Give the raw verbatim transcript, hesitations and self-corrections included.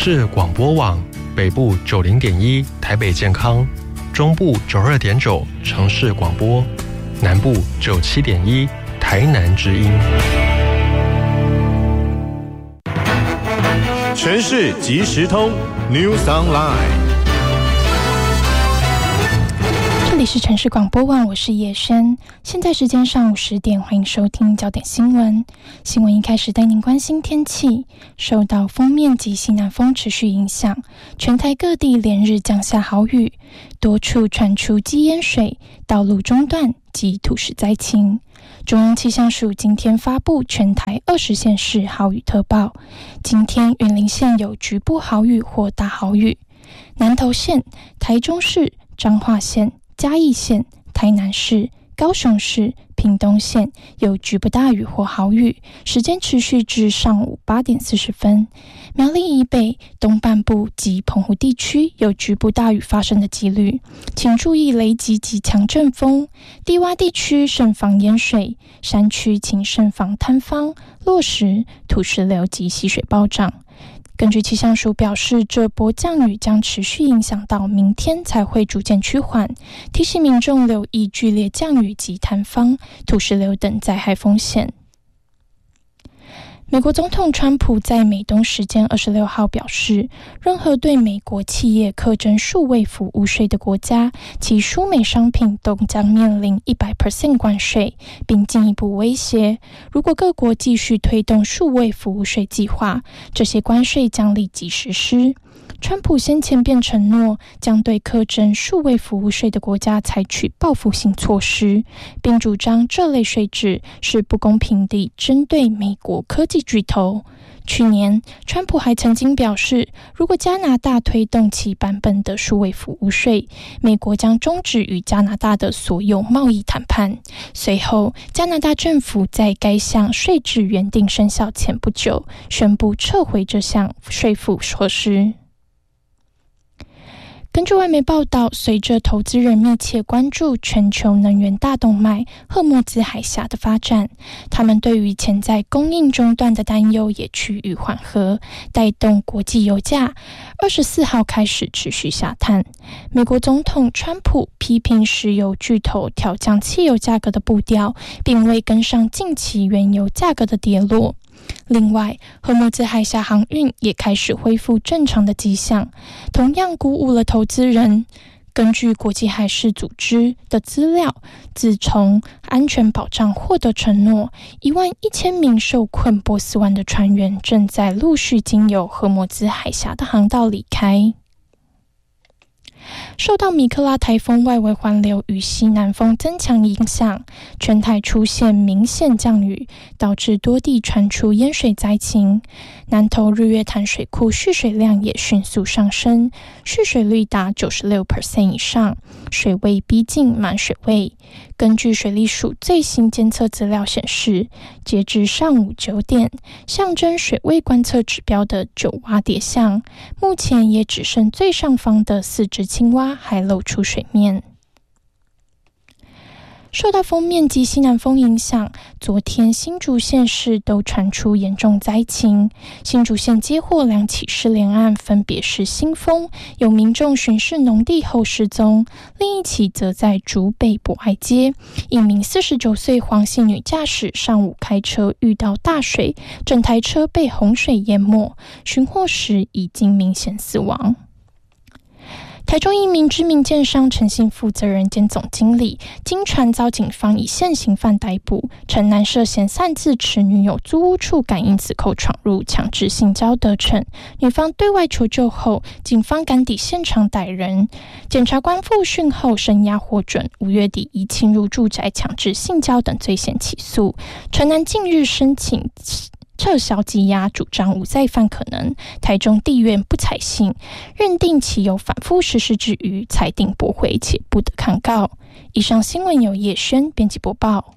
市广播网，北部九零点一台北健康，中部九二点九城市广播，南部九七点一台南之音。 全市即时通 News Online。 这里是城市广播网，我是叶轩。现在时间上午十点，欢迎收听焦点新闻。新闻一开始带您关心天气。受到锋面及西南风持续影响，全台各地连日降下豪雨，多处传出积淹水、道路中断及土石灾情。中央气象署今天发布全台二十县市豪雨特报，今天云林县有局部豪雨或大豪雨，南投县、台中市、彰化县、嘉义县、台南市、高雄市、屏东县有局部大雨或豪雨，时间持续至上午八点四十分。苗栗以北、东半部及澎湖地区有局部大雨发生的几率，请注意雷击及强阵风。低洼地区慎防淹水，山区请慎防坍方、落石、土石流及溪水暴涨。根据气象署表示，这波降雨将持续影响到明天才会逐渐趋缓，提醒民众留意剧烈降雨及坍方、土石流等灾害风险。美国总统川普在美东时间二十六号表示，任何对美国企业课征数位服务税的国家，其输美商品都将面临 百分之百 关税，并进一步威胁，如果各国继续推动数位服务税计划，这些关税将立即实施。川普先前便承诺将对课征数位服务税的国家采取报复性措施，并主张这类税制是不公平地针对美国科技巨头。去年，川普还曾经表示，如果加拿大推动其版本的数位服务税，美国将终止与加拿大的所有贸易谈判。随后，加拿大政府在该项税制原定生效前不久，宣布撤回这项税负措施。根据外媒报道，随着投资人密切关注全球能源大动脉赫默兹海峡的发展，他们对于潜在供应中断的担忧也趋于缓和，带动国际油价二十四号开始持续下探。美国总统川普批评石油巨头调降汽油价格的步调，并未跟上近期原油价格的跌落。另外，赫默兹海峡航运也开始恢复正常的迹象，同样鼓舞了投资人。根据国际海事组织的资料，自从安全保障获得承诺，一万一千名受困波斯湾的船员正在陆续经由赫默兹海峡的航道离开。受到米克拉台风外围环流与西南风增强影响，全台出现明显降雨，导致多地传出淹水灾情。南投日月潭水库蓄水量也迅速上升，蓄水率达 百分之九十六 以上，水位逼近满水位。根据水利署最新监测资料显示，截至上午九点，象征水位观测指标的九洼叠象，目前也只剩最上方的四只青蛙还露出水面。受到锋面及西南风影响，昨天新竹县市都传出严重灾情。新竹县接获两起失联案，分别是新丰有民众巡视农地后失踪，另一起则在竹北博爱街，一名四十九岁黄姓女驾驶上午开车遇到大水，整台车被洪水淹没，寻获时已经明显死亡。台中一名知名建商诚信负责人兼总经理，经传遭警方以现行犯逮捕，承男涉嫌擅自持女友租屋处感应磁扣闯入，强制性交得逞。女方对外求救后，警方赶抵现场逮人。检察官复讯后声押获准，五月底以侵入住宅、强制性交等罪嫌起诉。陈男近日申请撤销羁押，主张无再犯可能，台中地院不采信，认定其有反复实施之余，裁定驳回且不得抗告。以上新闻由叶轩编辑播报。